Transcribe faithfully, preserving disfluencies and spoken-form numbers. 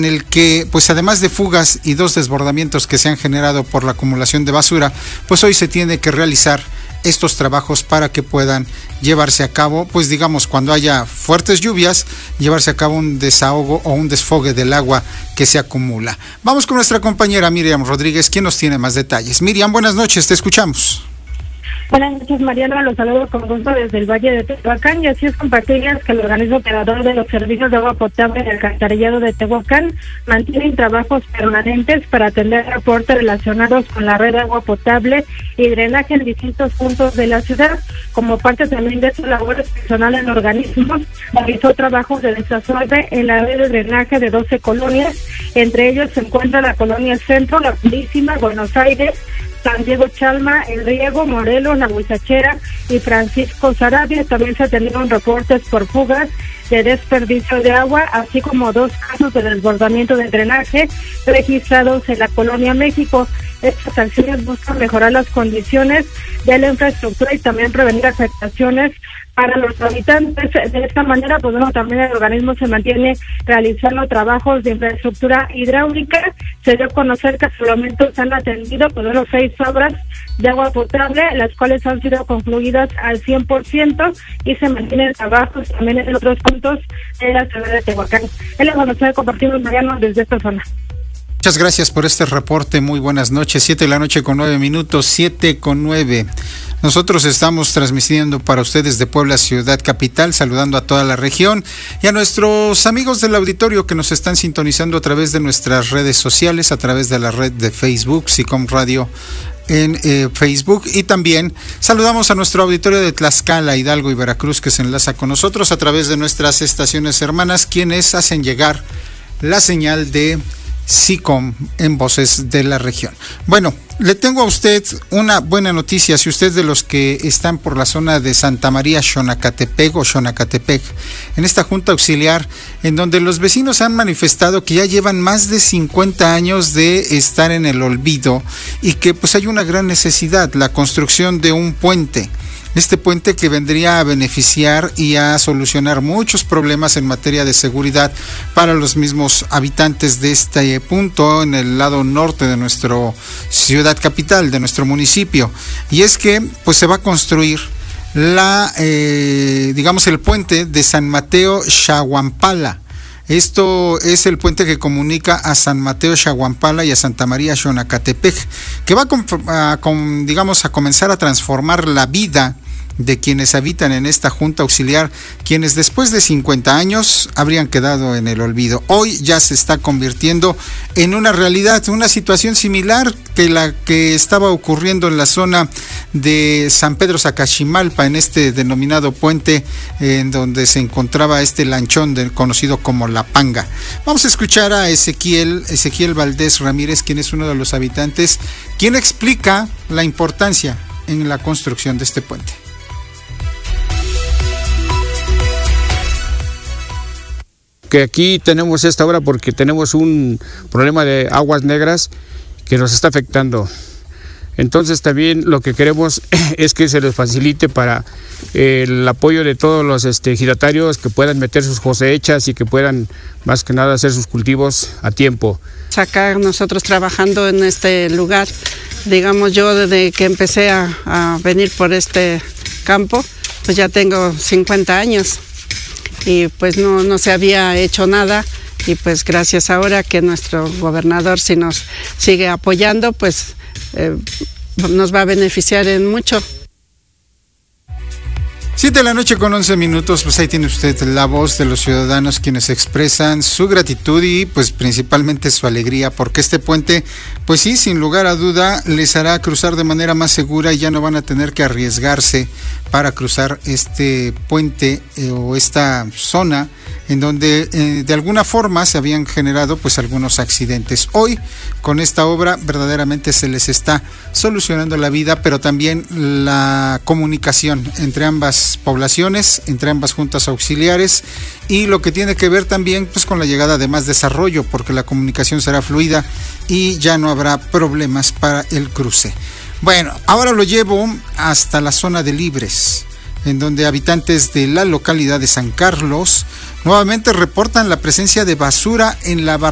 en el que, pues además de fugas y dos desbordamientos que se han generado por la acumulación de basura, pues hoy se tiene que realizar estos trabajos para que puedan llevarse a cabo, pues digamos, cuando haya fuertes lluvias, llevarse a cabo un desahogo o un desfogue del agua que se acumula. Vamos con nuestra compañera Miriam Rodríguez, quien nos tiene más detalles. Miriam, buenas noches, te escuchamos. Buenas noches, Mariana, los saludo con gusto desde el Valle de Tehuacán, y así es, compartirles que el organismo operador de los servicios de agua potable del alcantarillado de Tehuacán mantiene trabajos permanentes para atender reportes relacionados con la red de agua potable y drenaje en distintos puntos de la ciudad. Como parte también de su labor personal en organismos, realizó trabajos de desasolve en la red de drenaje de doce colonias, entre ellos se encuentra la colonia Centro, La Purísima, Buenos Aires, San Diego Chalma, El Riego, Morelos, La Huizachera y Francisco Sarabia. También se atendieron reportes por fugas de desperdicio de agua, así como dos casos de desbordamiento de drenaje registrados en la Colonia México. Estas acciones buscan mejorar las condiciones de la infraestructura y también prevenir afectaciones para los habitantes. De esta manera, pues bueno, también el organismo se mantiene realizando trabajos de infraestructura hidráulica. Se dio a conocer que hasta el momento se han atendido pues bueno, seis obras de agua potable, las cuales han sido concluidas al cien por ciento y se mantienen trabajos también en otros puntos de la ciudad de Tehuacán. Es la información que compartimos, Mariano, desde esta zona. Muchas gracias por este reporte, muy buenas noches, siete de la noche con nueve minutos, siete con nueve. Nosotros estamos transmitiendo para ustedes de Puebla, ciudad capital, saludando a toda la región y a nuestros amigos del auditorio que nos están sintonizando a través de nuestras redes sociales, a través de la red de Facebook, SICOM Radio en eh, Facebook, y también saludamos a nuestro auditorio de Tlaxcala, Hidalgo y Veracruz que se enlaza con nosotros a través de nuestras estaciones hermanas, quienes hacen llegar la señal de SICOM en Voces de la Región. Bueno, le tengo a usted una buena noticia. Si usted de los que están por la zona de Santa María Xonacatepec o Xonacatepec, en esta junta auxiliar, en donde los vecinos han manifestado que ya llevan más de cincuenta años de estar en el olvido y que pues hay una gran necesidad, la construcción de un puente. Este puente que vendría a beneficiar y a solucionar muchos problemas en materia de seguridad para los mismos habitantes de este punto en el lado norte de nuestra ciudad capital, de nuestro municipio. Y es que pues se va a construir la, eh, digamos, el puente de San Mateo Xahuampala. Esto es el puente que comunica a San Mateo Xahuampala y a Santa María Xonacatepec, que va a, a, digamos, a comenzar a transformar la vida de quienes habitan en esta junta auxiliar, quienes después de cincuenta años habrían quedado en el olvido. Hoy ya se está convirtiendo en una realidad, una situación similar que la que estaba ocurriendo en la zona de San Pedro Zacachimalpa, en este denominado puente en donde se encontraba este lanchón de, conocido como La Panga. Vamos a escuchar a Ezequiel, Ezequiel Valdés Ramírez, quien es uno de los habitantes, quien explica la importancia en la construcción de este puente. Que aquí tenemos esta obra porque tenemos un problema de aguas negras que nos está afectando. Entonces también lo que queremos es que se les facilite para eh, el apoyo de todos los este, ejidatarios que puedan meter sus cosechas y que puedan más que nada hacer sus cultivos a tiempo. Acá nosotros trabajando en este lugar, digamos yo desde que empecé a, a venir por este campo, pues ya tengo cincuenta años. Y pues no, no se había hecho nada, y pues gracias ahora que nuestro gobernador sí nos sigue apoyando, pues eh, nos va a beneficiar en mucho. Siete de la noche con once minutos, pues ahí tiene usted la voz de los ciudadanos quienes expresan su gratitud y pues principalmente su alegría, porque este puente, pues sí, sin lugar a duda, les hará cruzar de manera más segura y ya no van a tener que arriesgarse para cruzar este puente eh, o esta zona en donde eh, de alguna forma se habían generado pues algunos accidentes. Hoy con esta obra verdaderamente se les está solucionando la vida, pero también la comunicación entre ambas poblaciones, entre ambas juntas auxiliares, y lo que tiene que ver también pues con la llegada de más desarrollo, porque la comunicación será fluida y ya no habrá problemas para el cruce. Bueno, ahora lo llevo hasta la zona de Libres, en donde habitantes de la localidad de San Carlos nuevamente reportan la presencia de basura en la barranca